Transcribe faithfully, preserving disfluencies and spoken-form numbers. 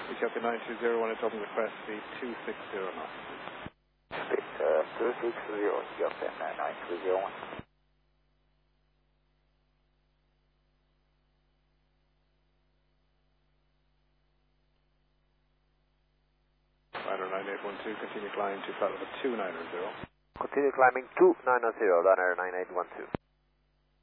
We copy nine two zero one, it's open request, speed two six zero knots. Speed uh, two six zero, you got that uh, nine two zero one. Ryder nine eight one two, continue climb to flight level two nine zero. Continue climbing two nine zero, Ryder nine eight one two.